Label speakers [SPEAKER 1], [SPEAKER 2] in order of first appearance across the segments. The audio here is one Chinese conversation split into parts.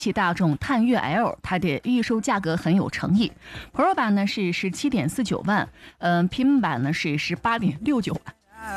[SPEAKER 1] 汽大众探岳 L， 它的预售价格很有诚意。Pro 版呢是17.49万，平版呢是18.69万。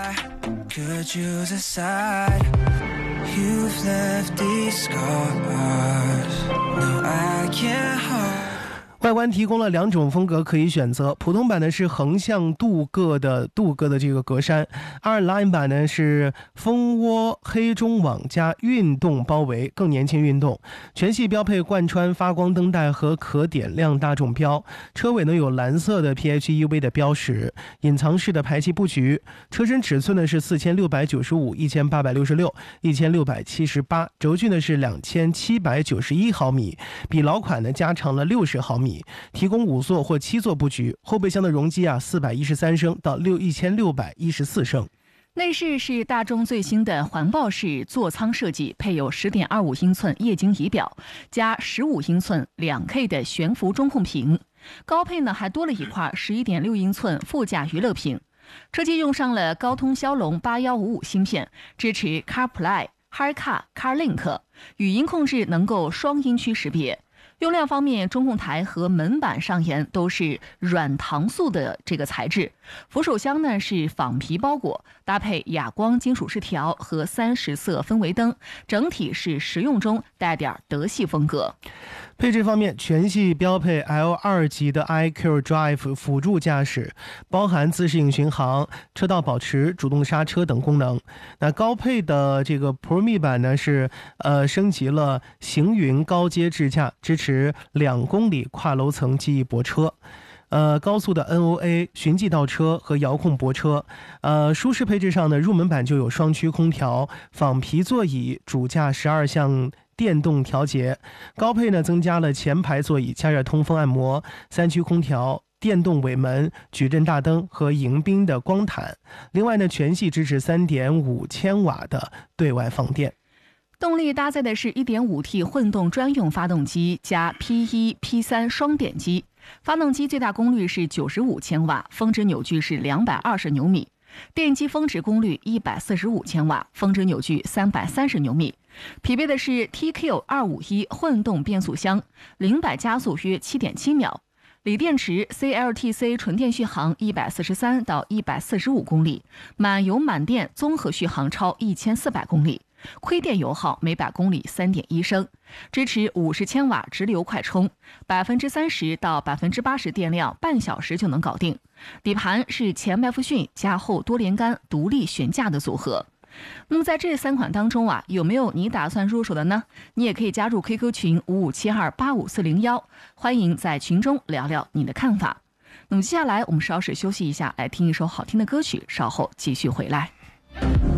[SPEAKER 2] 外观提供了2种风格可以选择，普通版呢是横向镀铬的这个格栅，R-Line 版呢是蜂窝黑中网加运动包围，更年轻运动。全系标配贯穿发光灯带和可点亮大众标，车尾呢有蓝色的 PHEV 的标识，隐藏式的排气布局。车身尺寸呢是4695、1866、1678，轴距呢是2791毫米，比老款呢加长了60毫米。提供5座或7座布局，后备箱的容积413升到1614升。
[SPEAKER 1] 内饰是大众最新的环抱式座舱设计，配有10.25英寸液晶仪表加15英寸 2K 的悬浮中控屏，高配呢还多了一块11.6英寸副驾娱乐屏。车机用上了高通骁龙8155芯片，支持 CarPlay、HiCar、CarLink， 语音控制能够双音区识别。用料方面，中控台和门板上沿都是软搪塑的这个材质，扶手箱呢是仿皮包裹，搭配哑光金属饰条和30色氛围灯，整体是实用中带点德系风格。
[SPEAKER 2] 配置方面，全系标配 L2 级的 iQ Drive 辅助驾驶，包含自适应巡航、车道保持、主动刹车等功能。那高配的这个 Pro 版呢是升级了行云高阶智驾，支持2公里跨楼层记忆泊车。高速的 NOA 循迹倒车和遥控泊车。舒适配置上呢，入门版就有双区空调、仿皮座椅、主驾12项电动调节。高配呢增加了前排座椅加热通风按摩、3区空调、电动尾门、矩阵大灯和迎宾的光毯。另外呢，全系支持 3.5 千瓦的对外放电。
[SPEAKER 1] 动力搭载的是 1.5T 混动专用发动机加 P1、P3 双电机，发动机最大功率是95千瓦，峰值扭矩是220牛米，电机峰值功率145千瓦，峰值扭矩330牛米。匹配的是 TQ251 混动变速箱，0-100加速约 7.7秒。锂电池 CLTC 纯电续航143到145公里，满油满电综合续航超1400公里，亏电油耗每百公里 3.1升，支持50千瓦直流快充，30%到80%电量半小时就能搞定。底盘是前麦弗逊加后多连杆独立悬架的组合。那么在这3款当中有没有你打算入手的呢？你也可以加入 QQ 群5572854401，欢迎在群中聊聊你的看法。那么接下来我们稍事休息一下，来听一首好听的歌曲，稍后继续回来。